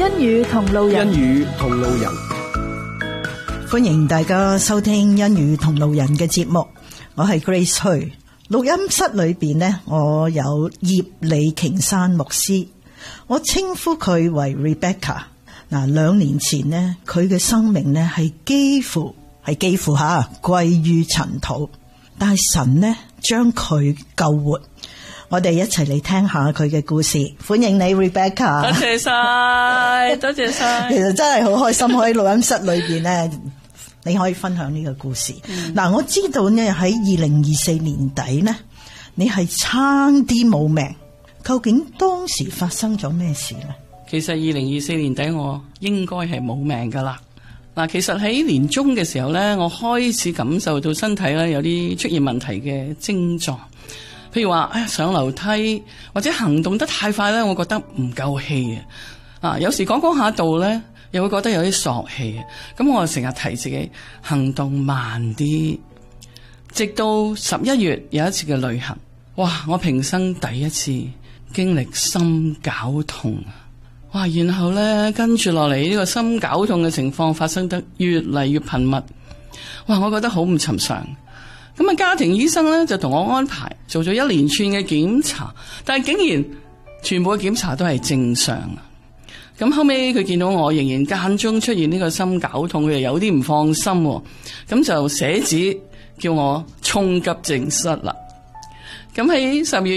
恩語同路人， 恩語同路人， 歡迎大家收聽恩語同路人嘅節目。我係 Grace Hui。錄音室裏邊呢，我有葉李瓊珊牧師，我稱呼佢為 Rebecca。嗱，2年前呢，佢嘅生命呢係幾乎歸於塵土，但係神呢將佢救活。我哋一齊嚟聽下佢嘅故事。歡迎你 Rebecca。 多謝晒，多謝晒。 其實真係好開心，喺錄音室裏邊呢，你可以分享呢個故事。嗱，我知道呢喺2024年底呢，你係差啲冇命。究竟當時發生咗咩事呢？ 其實2024年底我應該係冇命噶啦。嗱，其實喺年中嘅時候呢，我開始感受到身體呢有啲出現問題嘅症狀。譬如話上樓梯或者行動得太快咧，我覺得唔夠氣啊！有時講下道咧，又會覺得有啲索氣。咁我就成日提自己行動慢啲。直到11月有一次嘅旅行，哇！我平生第一次經歷心絞痛啊！哇！然後咧跟住落嚟呢個心絞痛嘅情況發生得越嚟越頻密，哇！我覺得好唔尋常。咁啊，家庭醫生咧就同我安排做咗一連串嘅檢查，但係竟然全部嘅檢查都係正常啊！咁後尾佢見到我仍然間中出現呢個心絞痛，佢又有啲唔放心，咁就寫紙叫我衝急症室啦。咁喺10月